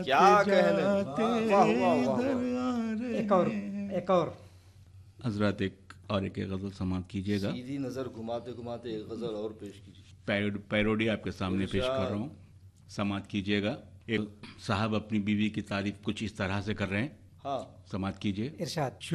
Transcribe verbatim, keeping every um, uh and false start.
क्या कहने, वाह वाह वाह। एक और एक और हजरत एक और एक गज़ल समाप्त कीजिएगा। सीधी नजर घुमाते घुमाते एक गजल और पेश कीजिए। पैरो, पैरोडी आपके सामने पेश कर रहा हूँ, समाप्त कीजिएगा। एक साहब अपनी बीवी की तारीफ कुछ इस तरह से कर रहे हैं, हाँ समाप्त कीजिए। इरशाद।